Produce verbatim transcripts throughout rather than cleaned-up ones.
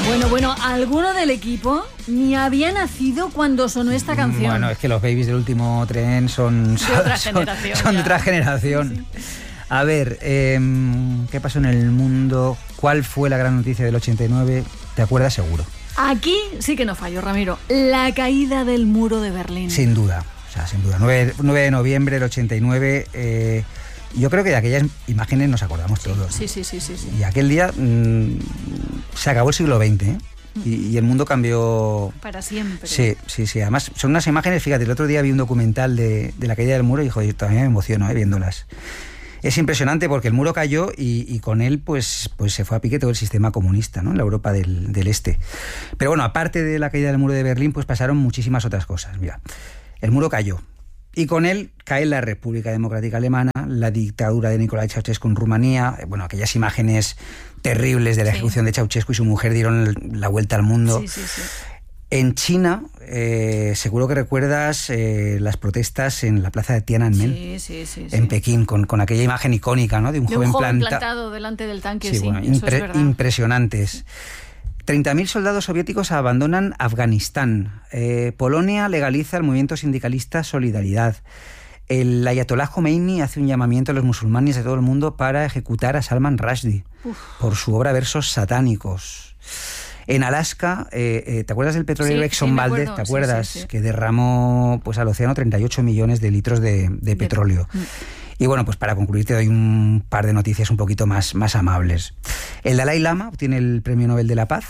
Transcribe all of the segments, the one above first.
Bueno, bueno, alguno del equipo ni había nacido cuando sonó esta canción. Bueno, es que los babies del último tren son, de otra son, generación. Son de otra generación. Sí, sí. A ver, eh, ¿qué pasó en el mundo? ¿Cuál fue la gran noticia del ochenta y nueve? ¿Te acuerdas seguro? Aquí sí que no falló, Ramiro. La caída del muro de Berlín. Sin duda, o sea, sin duda. nueve de noviembre del ochenta y nueve... Eh, yo creo que de aquellas imágenes nos acordamos sí, todos. Sí, sí, sí, sí, sí. Y aquel día mmm, se acabó el siglo veinte, ¿eh? Y, y el mundo cambió... Para siempre. Sí, sí, sí. Además, son unas imágenes, fíjate, el otro día vi un documental de, de la caída del muro y joder, todavía me emociono, ¿eh? Viéndolas. Es impresionante porque el muro cayó y, y con él pues, pues se fue a pique todo el sistema comunista, ¿no? En la Europa del, del Este. Pero bueno, aparte de la caída del muro de Berlín, pues pasaron muchísimas otras cosas. Mira, el muro cayó. Y con él cae la República Democrática Alemana, la dictadura de Nicolae Ceausescu en Rumanía, bueno, aquellas imágenes terribles de la ejecución sí. de Ceausescu y su mujer dieron la vuelta al mundo. Sí, sí, sí. En China, eh, seguro que recuerdas eh, las protestas en la plaza de Tiananmen, sí, sí, sí, sí. en Pekín, con, con aquella imagen icónica, ¿no? De un de joven, un joven planta... plantado delante del tanque, sí, sí, bueno, eso impre es verdad. Impresionantes. treinta mil soldados soviéticos abandonan Afganistán. Eh, Polonia legaliza el movimiento sindicalista Solidaridad. El ayatolá Khomeini hace un llamamiento a los musulmanes de todo el mundo para ejecutar a Salman Rushdie Uf. por su obra Versos satánicos. En Alaska, eh, eh, ¿te acuerdas del petrolero sí, Exxon sí, Valdez? ¿Te acuerdas? Sí, sí, sí. Que derramó pues, al océano treinta y ocho millones de litros de, de, de petróleo. De... Y bueno, pues para concluir te doy un par de noticias un poquito más, más amables. El Dalai Lama obtiene el Premio Nobel de la Paz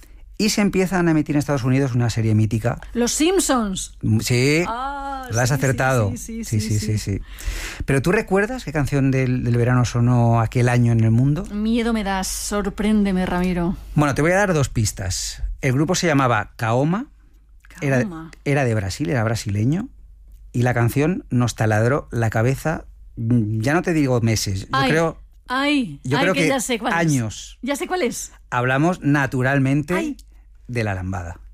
y se empiezan a emitir en Estados Unidos una serie mítica. Los Simpsons. Sí, ah, lo has sí, acertado. Sí sí sí sí, sí, sí, sí, sí. Pero ¿tú recuerdas qué canción del, del verano sonó aquel año en el mundo? Miedo me das, sorpréndeme, Ramiro. Bueno, te voy a dar dos pistas. El grupo se llamaba Kaoma, era, era de Brasil, era brasileño, y la canción nos taladró la cabeza, ya no te digo meses, yo ay, creo... Ay, yo ay, creo que, que ya sé cuál años. Es. Ya sé cuál es. Hablamos naturalmente ay. de La Lambada.